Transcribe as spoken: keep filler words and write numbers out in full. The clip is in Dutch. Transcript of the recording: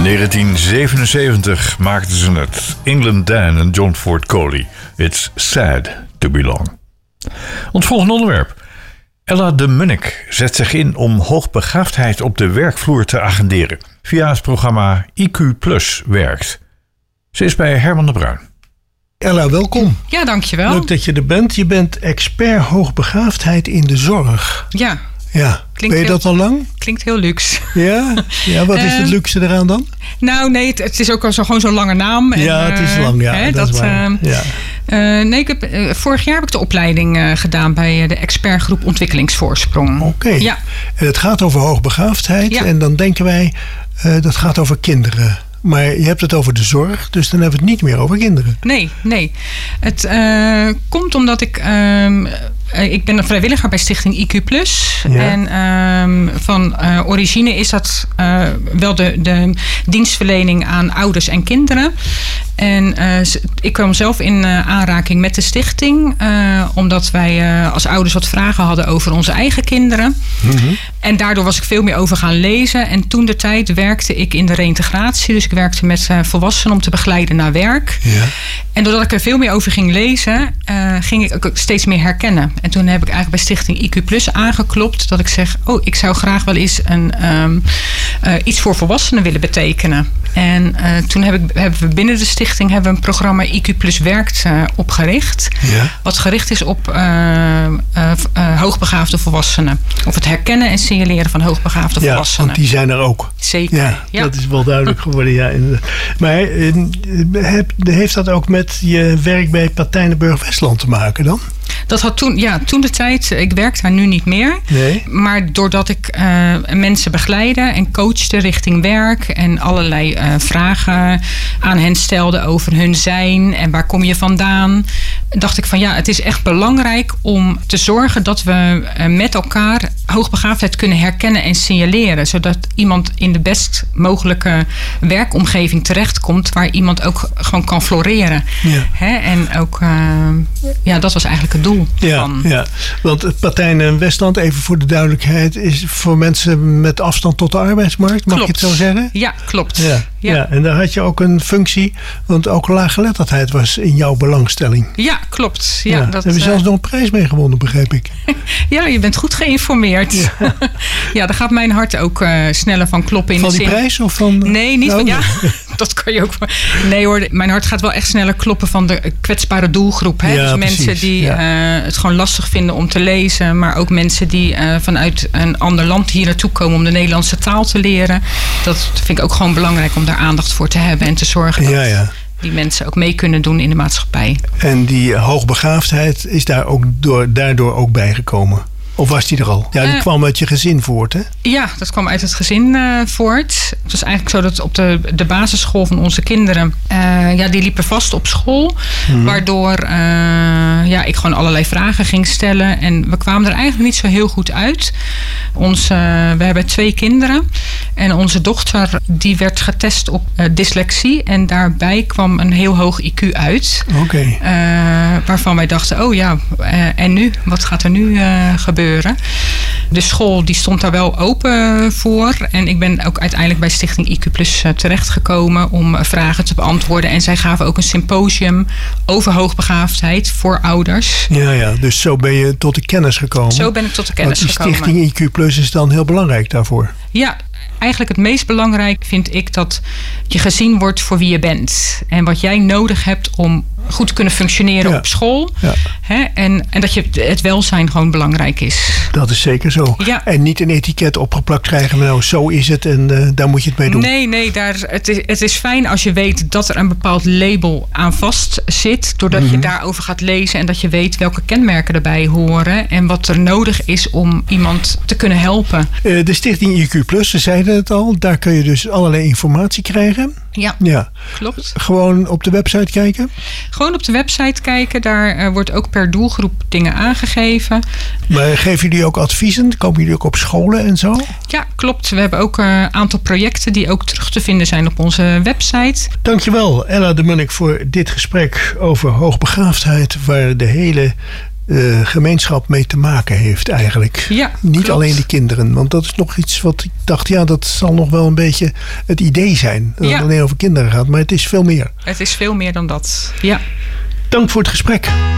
negentien zevenenzeventig maakten ze het. England Dan en John Ford Coley. It's sad to belong. Ons volgende onderwerp. Ella de Munnik zet zich in om hoogbegaafdheid op de werkvloer te agenderen. Via het programma I Q Plus werkt. Ze is bij Herman de Bruin. Ella, welkom. Ja, dankjewel. Leuk dat je er bent. Je bent expert hoogbegaafdheid in de zorg. Ja. Ja. Klinkt ben je heel, dat al lang? Klinkt heel luxe. Ja? Ja, wat is uh, het luxe eraan dan? Nou, nee, het, het is ook al zo, gewoon zo'n lange naam. En, ja, het is lang, ja. Hè, dat, dat is waar. Uh, ja. Uh, nee, ik heb, uh, vorig jaar heb ik de opleiding uh, gedaan bij de expertgroep Ontwikkelingsvoorsprong. Oké. Okay. Ja. En het gaat over hoogbegaafdheid. Ja. En dan denken wij, uh, dat gaat over kinderen. Maar je hebt het over de zorg, dus dan hebben we het niet meer over kinderen. Nee, nee. Het uh, komt omdat ik... Uh, Ik ben een vrijwilliger bij Stichting I Q Plus. Ja. En um, van uh, origine is dat uh, wel de, de dienstverlening aan ouders en kinderen. En uh, ik kwam zelf in uh, aanraking met de stichting. Uh, omdat wij uh, als ouders wat vragen hadden over onze eigen kinderen. Mm-hmm. En daardoor was ik veel meer over gaan lezen. En toen de tijd werkte ik in de reïntegratie. Dus ik werkte met uh, volwassenen om te begeleiden naar werk. Ja. En doordat ik er veel meer over ging lezen, uh, ging ik ook steeds meer herkennen. En toen heb ik eigenlijk bij Stichting I Q Plus aangeklopt. Dat ik zeg, oh, ik zou graag wel eens een, um, uh, iets voor volwassenen willen betekenen. En uh, toen heb ik, hebben we binnen de stichting hebben we een programma I Q Plus werkt uh, opgericht. Ja. Wat gericht is op uh, uh, uh, hoogbegaafde volwassenen. Of het herkennen en signaleren van hoogbegaafde ja, volwassenen. Want die zijn er ook. Zeker. Ja, ja. Dat is wel duidelijk geworden. Ja. Maar uh, heeft dat ook met je werk bij Patijnenburg-Westland te maken dan? Dat had toen, ja, toen de tijd, ik werk daar nu niet meer. Nee. Maar doordat ik uh, mensen begeleide en coachte richting werk en allerlei uh, vragen aan hen stelde over hun zijn en waar kom je vandaan, dacht ik van ja, het is echt belangrijk om te zorgen dat we uh, met elkaar hoogbegaafdheid kunnen herkennen en signaleren. Zodat iemand in de best mogelijke werkomgeving terechtkomt waar iemand ook gewoon kan floreren. Ja. Hè? En ook, uh, ja, dat was eigenlijk het doel. Ja, ja, want Patijn en Westland, even voor de duidelijkheid, is voor mensen met afstand tot de arbeidsmarkt, mag klopt. Je het zo zeggen? Ja, klopt. Ja, ja. ja, en daar had je ook een functie, want ook laaggeletterdheid was in jouw belangstelling. Ja, klopt. Ja, ja, dat heb je zelfs uh, nog een prijs mee gewonnen, begreep ik. Ja, je bent goed geïnformeerd. Ja, ja daar gaat mijn hart ook uh, sneller van kloppen. In van de die zin... prijs? Of van... Nee, niet oh. van... Ja, dat kan je ook... Nee hoor, mijn hart gaat wel echt sneller kloppen van de kwetsbare doelgroep. Hè? Ja, dus precies. mensen die ja. uh, het gewoon lastig vinden om te lezen. Maar ook mensen die uh, vanuit een ander land hier naartoe komen om de Nederlandse taal te leren. Dat vind ik ook gewoon belangrijk om daar aandacht voor te hebben. En te zorgen dat ja, ja. die mensen ook mee kunnen doen in de maatschappij. En die hoogbegaafdheid is daar ook door, daardoor ook bijgekomen? Of was die er al? Ja, die uh, kwam uit je gezin voort, hè? Ja, dat kwam uit het gezin uh, voort. Het was eigenlijk zo dat op de, de basisschool van onze kinderen... Uh, ja, die liepen vast op school. Mm-hmm. Waardoor uh, ja, ik gewoon allerlei vragen ging stellen. En we kwamen er eigenlijk niet zo heel goed uit. Onze, uh, we hebben twee kinderen. En onze dochter die werd getest op uh, dyslexie. En daarbij kwam een heel hoog I Q uit. Oké. Okay. Uh, waarvan wij dachten, oh ja, uh, en nu? Wat gaat er nu uh, gebeuren? De school die stond daar wel open voor. En ik ben ook uiteindelijk bij Stichting I Q Plus terechtgekomen om vragen te beantwoorden. En zij gaven ook een symposium over hoogbegaafdheid voor ouders. Ja, ja, dus zo ben je tot de kennis gekomen. Zo ben ik tot de kennis gekomen. gekomen. Want die Stichting I Q Plus is dan heel belangrijk daarvoor. Ja, eigenlijk het meest belangrijk vind ik dat je gezien wordt voor wie je bent. En wat jij nodig hebt om goed te kunnen functioneren ja. op school. Ja. Hè? En, en dat je het welzijn gewoon belangrijk is. Dat is zeker zo. Ja. En niet een etiket opgeplakt krijgen. Maar nou, zo is het en uh, daar moet je het mee doen. Nee, nee. Daar, het, is, het is fijn als je weet dat er een bepaald label aan vast zit. Doordat mm-hmm. je daarover gaat lezen en dat je weet welke kenmerken erbij horen. En wat er nodig is om iemand te kunnen helpen. Uh, de Stichting I Q Plus, ze zeiden het al. Daar kun je dus allerlei informatie krijgen. Ja, ja, klopt. Gewoon op de website kijken? Gewoon op de website kijken. Daar uh, wordt ook per doelgroep dingen aangegeven. Maar geven jullie ook adviezen? Komen jullie ook op scholen en zo? Ja, klopt. We hebben ook een uh, aantal projecten die ook terug te vinden zijn op onze website. Dankjewel, Ella de Munnik, voor dit gesprek over hoogbegaafdheid, waar de hele uh, gemeenschap mee te maken heeft eigenlijk. Ja, Niet klopt. alleen die kinderen. Want dat is nog iets wat ik dacht, ja, dat zal nog wel een beetje het idee zijn. Dat ja. het alleen over kinderen gaat. Maar het is veel meer. Het is veel meer dan dat. Ja. Dank voor het gesprek.